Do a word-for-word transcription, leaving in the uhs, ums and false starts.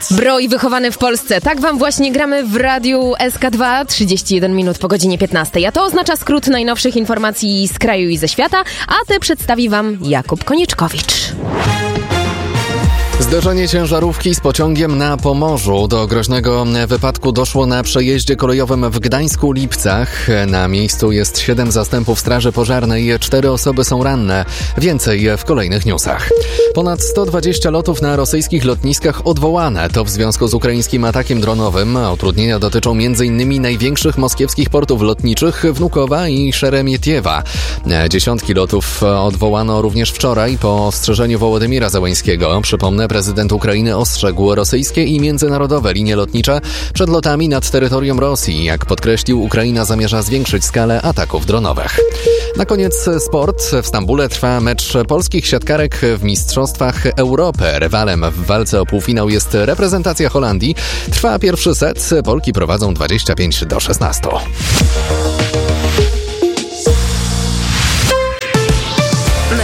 Broj wychowany w Polsce. Tak wam właśnie gramy w radiu S K dwa, trzydzieści jeden minut po godzinie piętnastej. A to oznacza skrót najnowszych informacji z kraju i ze świata, a te przedstawi wam Jakub Konieczkowicz. Zderzenie ciężarówki z pociągiem na Pomorzu. Do groźnego wypadku doszło na przejeździe kolejowym w Gdańsku-Lipcach. Na miejscu jest siedem zastępów straży pożarnej, cztery osoby są ranne. Więcej w kolejnych newsach. Ponad sto dwadzieścia lotów na rosyjskich lotniskach odwołane. To w związku z ukraińskim atakiem dronowym. Utrudnienia dotyczą m.in. największych moskiewskich portów lotniczych Wnukowa i Szeremietiewa. Dziesiątki lotów odwołano również wczoraj po ostrzeżeniu Wołodymira Zełenskiego. Przypomnę, prezydent Ukrainy ostrzegł rosyjskie i międzynarodowe linie lotnicze przed lotami nad terytorium Rosji. Jak podkreślił, Ukraina zamierza zwiększyć skalę ataków dronowych. Na koniec sport. W Stambule trwa mecz polskich siatkarek w Mistrzostwach Europy. Rywalem w walce o półfinał jest reprezentacja Holandii. Trwa pierwszy set. Polki prowadzą dwadzieścia pięć do szesnastu.